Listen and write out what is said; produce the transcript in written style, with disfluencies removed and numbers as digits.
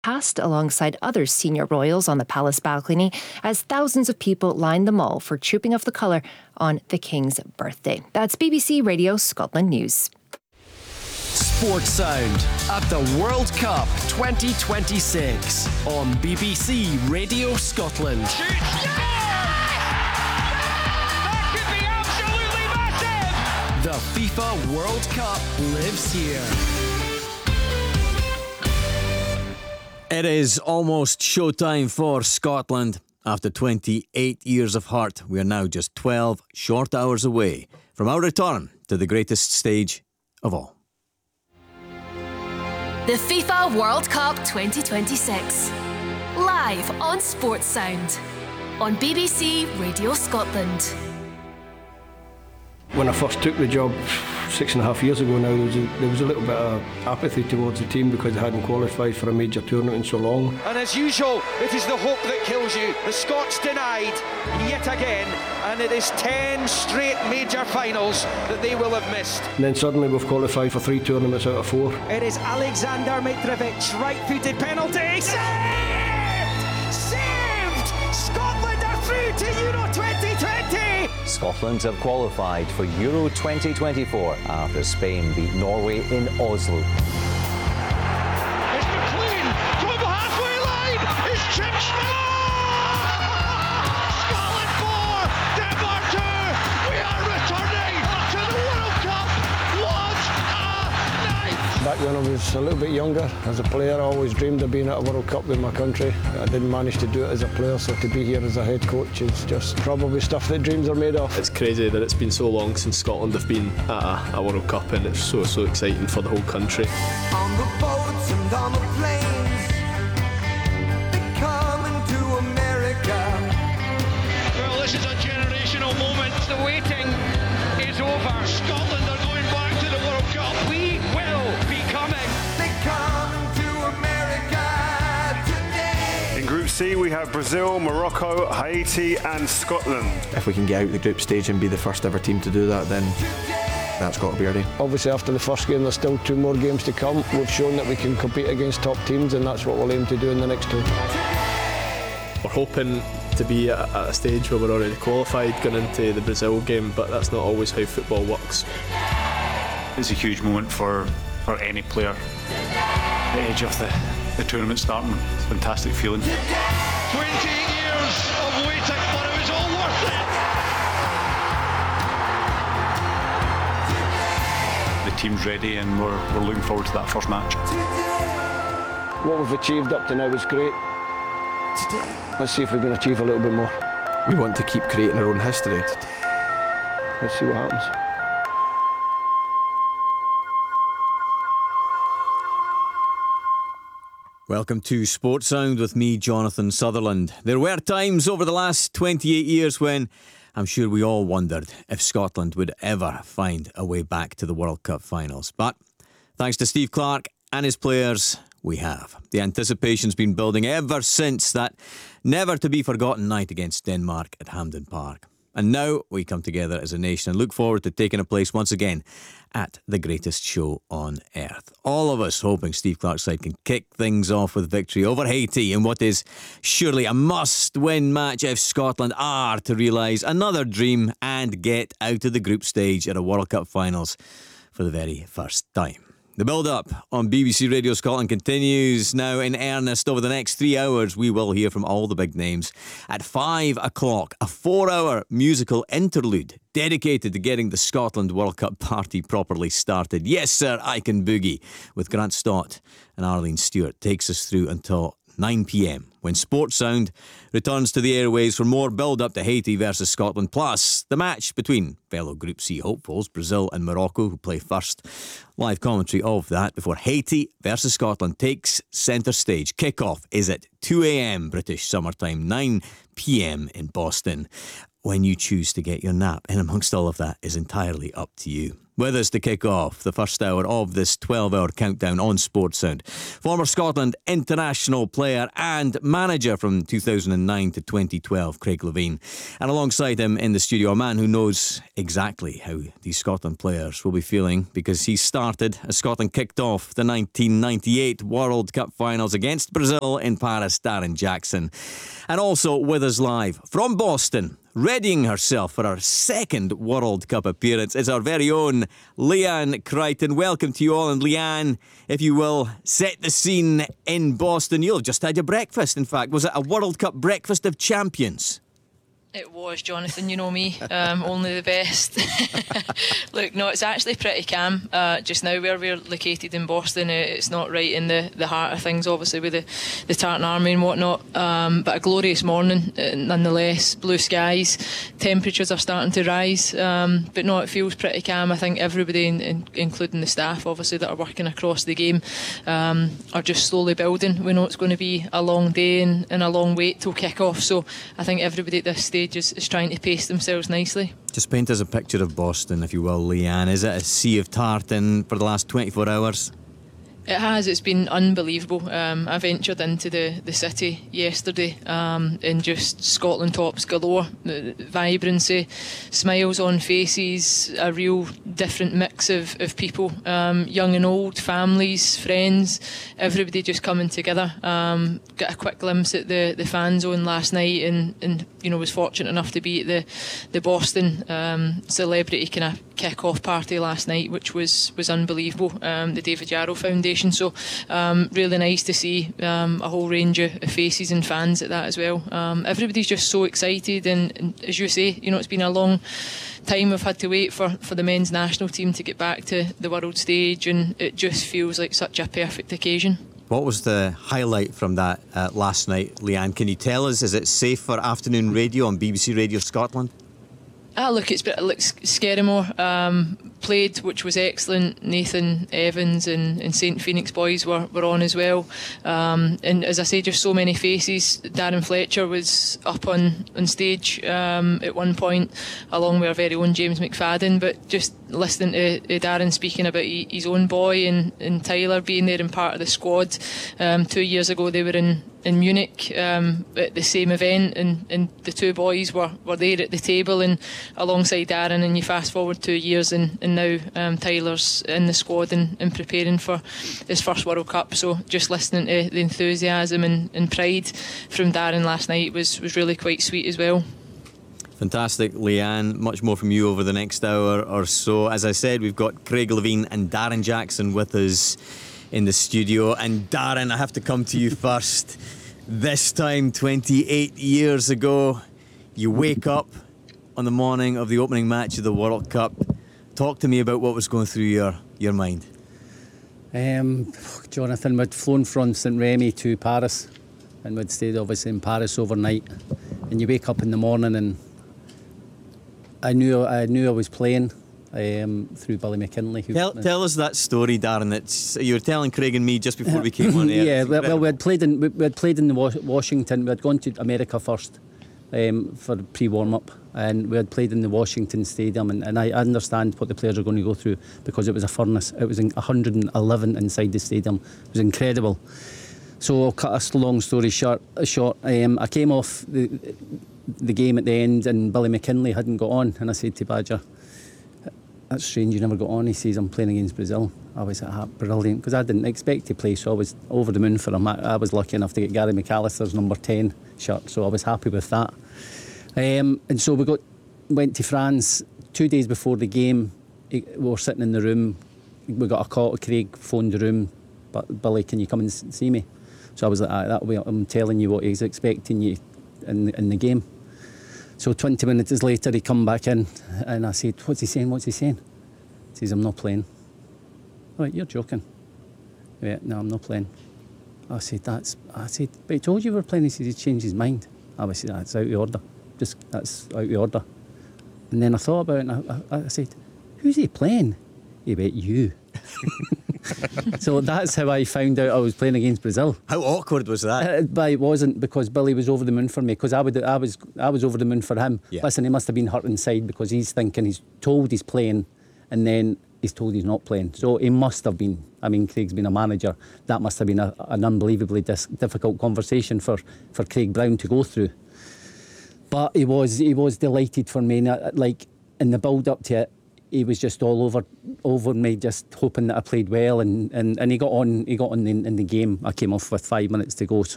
passed alongside other senior royals on the palace balcony as thousands of people lined the mall for Trooping of the Colour on the King's birthday. That's BBC Radio Scotland News. Sports Sound at the World Cup 2026 on BBC Radio Scotland. That could be absolutely massive! The FIFA World Cup lives here. It is almost showtime for Scotland. After 28 years of heart, we are now just 12 short hours away from our return to the greatest stage of all. The FIFA World Cup 2026. Live on Sports Sound. On BBC Radio Scotland. When I first took the job 6.5 years ago now, there was a little bit of apathy towards the team because they hadn't qualified for a major tournament in so long. And as usual, it is the hope that kills you. The Scots denied yet again, and it is 10 straight major finals that they will have missed. And then suddenly we've qualified for 3 tournaments out of 4. It is Alexander Mitrovic, right-footed penalty. Saved! Saved! Scotland are through to Euro 2020! Scotland have qualified for Euro 2024 after Spain beat Norway in Oslo. It's McLean from halfway line. It's Chip Scotland 4, Denmark 2. We are returning to the World Cup. What a night! Back when I was a little bit younger, as a player, I always dreamed of being at a World Cup with my country. I didn't manage to do it as a player, so to be here as a head coach is just probably stuff that dreams are made of. It's crazy that it's been so long since Scotland have been at a World Cup, and it's so exciting for the whole country. On the boats and on the planes, they're coming to America. Well, this is a generational moment. The waiting is over. Scotland are going back to the World Cup. We will be coming. They're coming to America today. In Group C, we have Brazil, Morocco, Haiti and Scotland. If we can get out the group stage and be the first ever team to do that, then that's got to be our aim. Obviously, after the first game, there's still 2 more games to come. We've shown that we can compete against top teams, and that's what we'll aim to do in the next 2. We're hoping to be at a stage where we're already qualified going into the Brazil game, but that's not always how football works. It's a huge moment for any player. The edge of the tournament starting, it's a fantastic feeling. 20 years of waiting, but it was all worth it. The team's ready and we're looking forward to that first match. What we've achieved up to now is great. Let's see if we can achieve a little bit more. We want to keep creating our own history. Let's see what happens. Welcome to Sports Sound with me, Jonathan Sutherland. There were times over the last 28 years when I'm sure we all wondered if Scotland would ever find a way back to the World Cup finals. But thanks to Steve Clarke and his players, we have. The anticipation's been building ever since that never-to-be-forgotten night against Denmark at Hampden Park. And now we come together as a nation and look forward to taking a place once again at the greatest show on earth. All of us hoping Steve Clarke's side can kick things off with victory over Haiti in what is surely a must-win match if Scotland are to realise another dream and get out of the group stage at a World Cup finals for the very first time. The build-up on BBC Radio Scotland continues now in earnest. Over the next 3 hours, we will hear from all the big names. At 5 o'clock, a 4-hour musical interlude dedicated to getting the Scotland World Cup party properly started. Yes, sir, I Can Boogie, with Grant Stott and Arlene Stewart, takes us through until 9 p.m, when Sports Sound returns to the airwaves for more build-up to Haiti versus Scotland, plus the match between fellow Group C hopefuls, Brazil and Morocco, who play first. Live commentary of that before Haiti versus Scotland takes centre stage. Kick-off is at 2 a.m. British summertime, 9 p.m. in Boston. when you choose to get your nap. And amongst all of that is entirely up to you. With us to kick off the first hour of this 12-hour countdown on Sportsound, former Scotland international player and manager from 2009 to 2012, Craig Levein. And alongside him in the studio, a man who knows exactly how these Scotland players will be feeling, because he started as Scotland kicked off the 1998 World Cup finals against Brazil in Paris, Darren Jackson. And also with us live from Boston, readying herself for her second World Cup appearance, is our very own Leanne Crichton. Welcome to you all. And Leanne, if you will, set the scene in Boston. You'll have just had your breakfast, in fact. Was it a World Cup breakfast of champions? It was, Jonathan, you know me, only the best. Look, no, it's actually pretty calm just now where we're located in Boston. It's not right in the heart of things, obviously, with the Tartan Army and whatnot, but a glorious morning nonetheless. Blue skies, temperatures are starting to rise, but no, it feels pretty calm. I think everybody, including the staff obviously that are working across the game, are just slowly building. We know it's going to be a long day and a long wait till kick-off, so I think everybody at this stage is trying to pace themselves nicely. Just paint us a picture of Boston, if you will, Leanne. Is it a sea of tartan for the last 24 hours? It has. It's been unbelievable. I ventured into the city yesterday and just Scotland tops galore. The vibrancy, smiles on faces, a real different mix of people, young and old, families, friends, everybody just coming together. Got a quick glimpse at the fan zone last night and was fortunate enough to be at the Boston celebrity kind of kick-off party last night, which was unbelievable. The David Jarrow Foundation. So really nice to see a whole range of faces and fans at that as well. Everybody's just so excited, and as you say, it's been a long time we've had to wait for the men's national team to get back to the world stage, and it just feels like such a perfect occasion. What was the highlight from that last night, Leanne? Can you tell us, is it safe for afternoon radio on BBC Radio Scotland? Look, it's Skerrimore played, which was excellent. Nathan Evans and St Phoenix boys were on as well. And as I say, just so many faces. Darren Fletcher was up on stage at one point, along with our very own James McFadden. But just listening to Darren speaking about his own boy and Tyler being there and part of the squad. 2 years ago, they were in Munich at the same event, and the two boys were there at the table and alongside Darren, and you fast forward 2 years and now Tyler's in the squad and preparing for his first World Cup. So just listening to the enthusiasm and pride from Darren last night was really quite sweet as well. Fantastic, Leanne. Much more from you over the next hour or so. As I said, we've got Craig Levein and Darren Jackson with us in the studio. And Darren, I have to come to you first. This time 28 years ago, you wake up on the morning of the opening match of the World Cup. Talk to me about what was going through your mind. Jonathan, we'd flown from St Remy to Paris, and we'd stayed obviously in Paris overnight, and you wake up in the morning and I knew I was playing through Billy McKinley. Tell us that story, Darren. You were telling Craig and me just before we came on air. Yeah, well, we had played in Washington. We had gone to America first for pre-warm-up, and we had played in the Washington Stadium, and I understand what the players are going to go through, because it was a furnace. It was 111 inside the stadium. It was incredible. So I'll cut a long story short. I came off the game at the end, and Billy McKinley hadn't got on, and I said to Badger, "That's strange, you never got on." He says, "I'm playing against Brazil." I was like, brilliant, because I didn't expect to play, so I was over the moon for him. I was lucky enough to get Gary McAllister's number 10 shirt, so I was happy with that. And so we went to France 2 days before the game. We were sitting in the room. We got a call. Craig phoned the room, "But Billy, can you come and see me?" So I was like, "That way, I'm telling you what he's expecting you in the game." So 20 minutes later, he come back in, and I said, "What's he saying? What's he saying?" He says, "I'm not playing." "Oh, you're joking." "Yeah, no, I'm not playing." I said, "But he told you we were playing." He said, "He's changed his mind." I said, "That's out of order. That's out of order." And then I thought about it, and I said, "Who's he playing?" He went, "You." So that's how I found out I was playing against Brazil. How awkward was that? But it wasn't, because Billy was over the moon for me, because I was over the moon for him. Yeah. Listen, he must have been hurt inside, because he's thinking, he's told he's playing and then he's told he's not playing. So he must have been, I mean, Craig's been a manager, that must have been an unbelievably difficult conversation for Craig Brown to go through. But he was delighted for me, like in the build up to it. He was just all over me, just hoping that I played well, and he got on in the game. I came off with 5 minutes to go, so